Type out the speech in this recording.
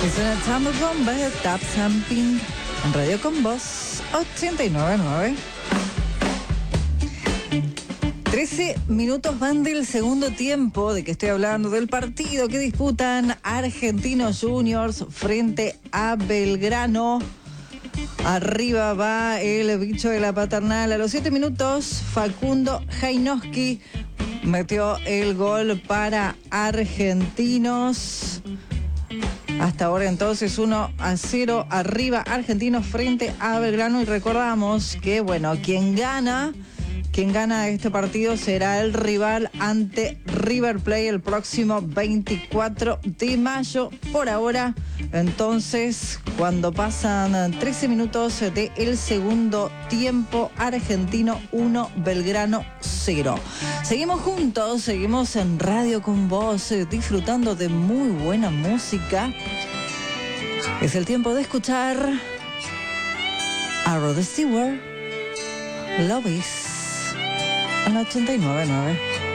Es una Tambo Bomba de Tap Samping en Radio Con Voz 89.9. 13 minutos van del segundo tiempo, de que estoy hablando, del partido que disputan Argentinos Juniors frente a Belgrano. Arriba va el bicho de la paternal. A los 7 minutos, Facundo Jainoski metió el gol para Argentinos. Hasta ahora entonces 1-0 arriba Argentinos frente a Belgrano. Y recordamos que, bueno, quien gana este partido será el rival ante River Plate el próximo 24 de mayo. Por ahora, entonces, cuando pasan 13 minutos del segundo tiempo, Argentino 1, Belgrano 0. Seguimos juntos, seguimos en Radio Con Voz, disfrutando de muy buena música. Es el tiempo de escuchar a Rod Stewart, Love Is, en 89.9.